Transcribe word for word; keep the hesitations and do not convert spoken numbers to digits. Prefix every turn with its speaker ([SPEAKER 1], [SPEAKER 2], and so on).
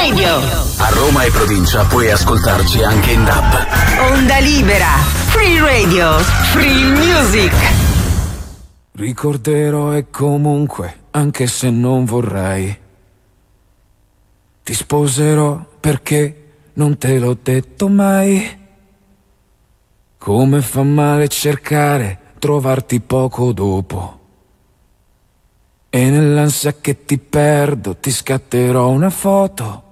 [SPEAKER 1] Radio.
[SPEAKER 2] A Roma e provincia puoi ascoltarci anche in D A B.
[SPEAKER 1] Onda libera. Free Radio. Free Music.
[SPEAKER 3] Ricorderò e comunque, anche se non vorrei, ti sposerò perché non te l'ho detto mai. Come fa male cercare, trovarti poco dopo. E nell'ansia che ti perdo ti scatterò una foto